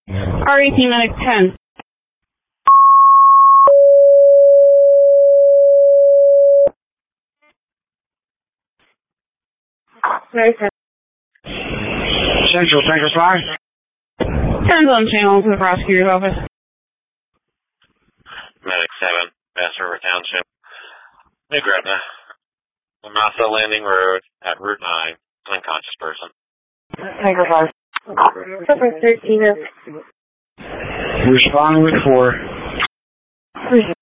R18 medic 10. Very good. Central Tanker 5. Turns on channel to the prosecutor's office. Medic 7, Bass River Township. New Gretna. Massa Landing Road at Route 9. Unconscious person. Tanker 5. Number 13 is... Responding with 4.